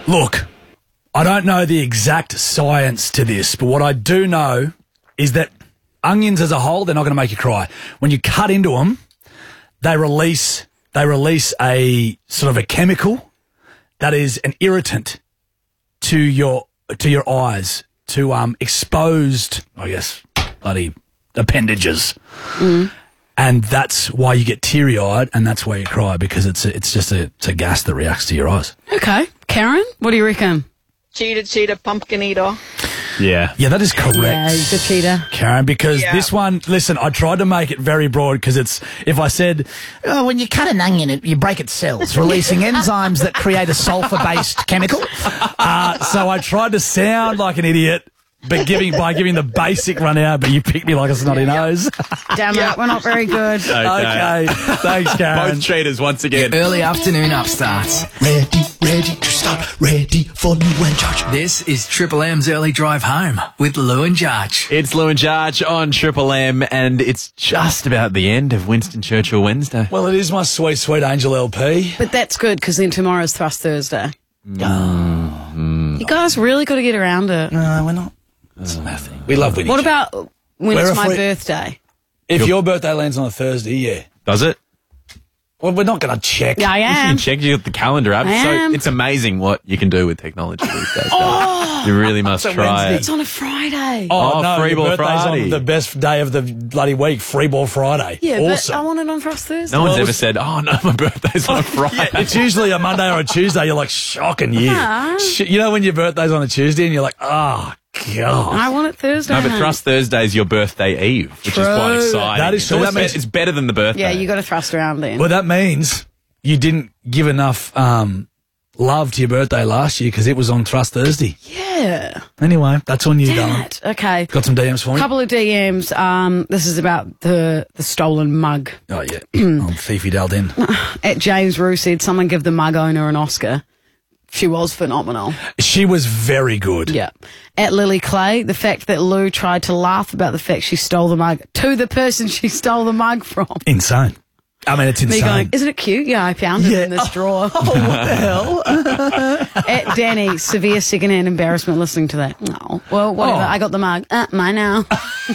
Look, I don't know the exact science to this, but what I do know is that onions as a whole, they're not going to make you cry. When you cut into them, they release a sort of a chemical that is an irritant to your eyes, to exposed, I guess, bloody appendages. And that's why you get teary-eyed, and that's why you cry, because it's a gas that reacts to your eyes. Okay. Karen, what do you reckon? Cheetah, pumpkin eater. Yeah. Yeah, that is correct. Yeah, he's a cheater. Karen, because this one, listen, I tried to make it very broad because if I said, when you cut an onion, you break its cells, releasing enzymes that create a sulfur-based chemical. so I tried to sound like an idiot, but by giving the basic run out, but you picked me like a snotty nose. Damn it, we're not very good. Okay. Thanks, Karen. Both cheaters once again. Early afternoon upstarts. Ready to start, ready for Lou and George. This is Triple M's Early Drive Home with Lou and George. It's Lou and George on Triple M, and it's just about the end of Winston Churchill Wednesday. Well, it is my sweet, sweet Angel LP. But that's good, because then tomorrow's Thrust Thursday. You guys really got to get around it. No, we're not. It's nothing. We love winning. What about when We're it's a my free- birthday? If your birthday lands on a Thursday, yeah. Does it? Well, we're not going to check. Yeah, I You am. can check. You got the calendar app. I am. So it's amazing what you can do with technology these days. You really must It's a try Wednesday. it. It's on a Friday. Oh, no, Free your Ball birthday's Friday. on the best day of the bloody week, Free Ball Friday. Yeah, awesome. but I want it on Thrust Thursday. No one's Well, ever said, "Oh no, my birthday's on a Friday." It's usually a Monday or a Tuesday. You're like, shocking you. You know when your birthday's on a Tuesday and you're like, oh, God. I want it Thursday. No, but mate. Thrust Thursday is your birthday eve, which is quite True. exciting. That is true. So That means- it's better than the birthday. Yeah, you got to thrust around then. Well, that means you didn't give enough love to your birthday last year because it was on Thrust Thursday. Yeah. Anyway, that's on you, Damn darling. it. Okay. Got some DMs for me? Couple of DMs. This is about the stolen mug. Oh, yeah. Old Fifi Daldin. At James Rue said, someone give the mug owner an Oscar. She was phenomenal. She was very good. Yeah. At Lily Clay, the fact that Lou tried to laugh about the fact she stole the mug to the person she stole the mug from. Insane. I mean, it's Me insane. going, isn't it cute? Yeah, I found it in this drawer. Oh, what the hell? At Danny, severe secondhand embarrassment listening to that. No. Well, whatever. Oh. I got the mug. Mine now.